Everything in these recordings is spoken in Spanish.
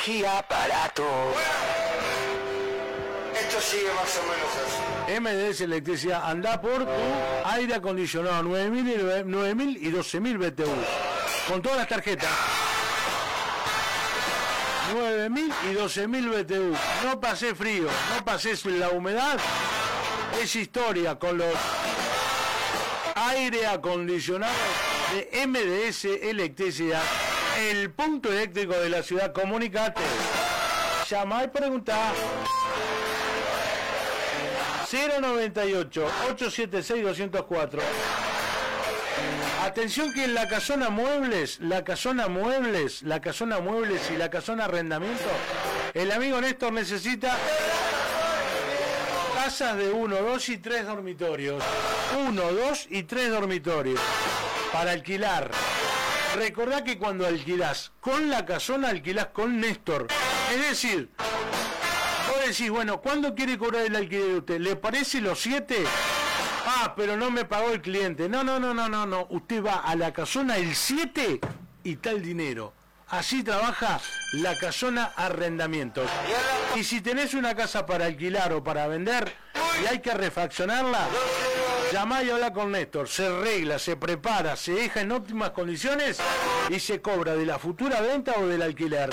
energía para todo. Esto sigue más o menos así. MDS Electricidad, anda por tu aire acondicionado 9.000 y 12.000 BTU. Con todas las tarjetas. 9.000 y 12.000 BTU. No pasé frío, no pasé la humedad. Es historia con los aire acondicionados de MDS Electricidad. El punto eléctrico de la ciudad. Comunicate. Llama y pregunta. 098-876-204. Atención que en la casona muebles y la casona arrendamiento, el amigo Néstor necesita casas de 1, 2 y 3 dormitorios. 1, 2 y 3 dormitorios para alquilar. Recordá que cuando alquilás con la casona, alquilás con Néstor. Es decir, vos decís, bueno, ¿cuándo quiere cobrar el alquiler de usted? ¿Le parece los 7? Ah, pero no me pagó el cliente. No. Usted va a la casona el 7 y está el dinero. Así trabaja la casona arrendamientos. Y si tenés una casa para alquilar o para vender y hay que refaccionarla, llamá y habla con Néstor. Se arregla, se prepara, se deja en óptimas condiciones y se cobra de la futura venta o del alquiler.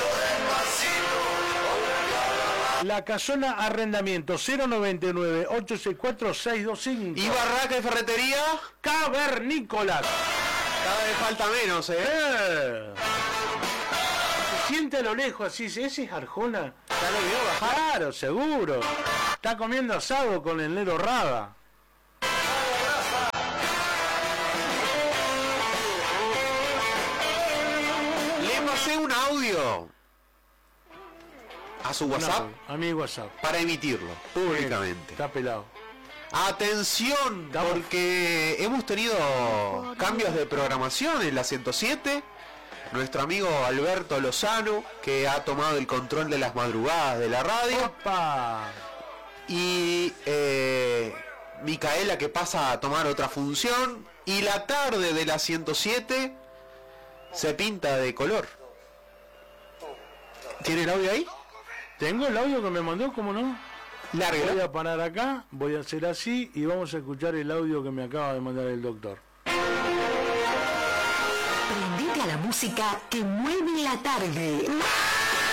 La casona arrendamiento 099-864-625. ¿Y barraca de ferretería? Cavernícolas. Cada vez falta menos, Se siente a lo lejos así, ese es Arjona. ¿Ya lo vio bajar? Claro, seguro. Está comiendo asado con el Nero Rada. Le pasé un audio a su WhatsApp A mi WhatsApp. para emitirlo públicamente. Está pelado. Atención, porque hemos tenido cambios de programación en la 107. Nuestro amigo Alberto Lozano, que ha tomado el control de las madrugadas de la radio. ¡Opa! Y Micaela, que pasa a tomar otra función. Y la tarde de la 107 se pinta de color. ¿Tiene el audio ahí? Tengo el audio que me mandó, ¿cómo no? Larga. Voy a parar acá, voy a hacer así y vamos a escuchar el audio que me acaba de mandar el doctor. Prendete a la música que mueve la tarde.